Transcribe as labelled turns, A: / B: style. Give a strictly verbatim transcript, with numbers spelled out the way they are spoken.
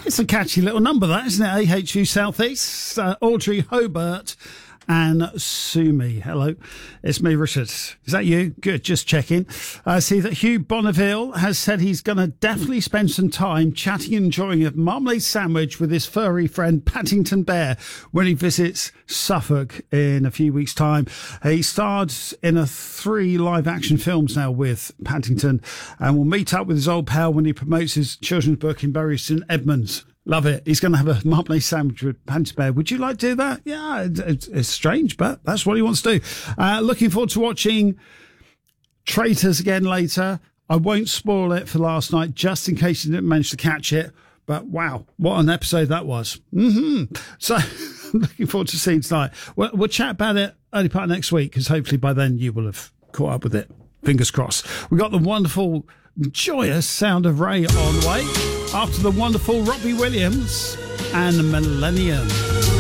A: It's a catchy little number, that, isn't it? A H U Southeast, uh, Audrey Hobart and Sumi. Hello, it's me, Richard. Is that you? Good, just checking. I see that Hugh Bonneville has said he's going to definitely spend some time chatting and enjoying a marmalade sandwich with his furry friend Paddington Bear when he visits Suffolk in a few weeks' time. He starred in a three live-action films now with Paddington and will meet up with his old pal when he promotes his children's book in Bury St Edmunds. Love it. He's going to have a marmalade sandwich with Paddington Bear. Would you like to do that? Yeah, it's, it's strange, but that's what he wants to do. Uh, looking forward to watching Traitors again later. I won't spoil it for last night, just in case you didn't manage to catch it. But wow, what an episode that was. Mm-hmm. So I'm looking forward to seeing tonight. We'll, we'll chat about it early part of next week, because hopefully by then you will have caught up with it. Fingers crossed. We've got the wonderful, joyous sound of Ray on way after the wonderful Robbie Williams and Millennium.